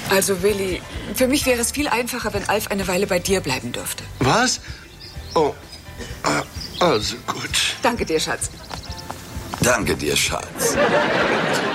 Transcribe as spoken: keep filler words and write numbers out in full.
Also, Willi, für mich wäre es viel einfacher, wenn Alf eine Weile bei dir bleiben dürfte. Was? Oh, also gut. Danke dir, Schatz. Danke dir, Schatz.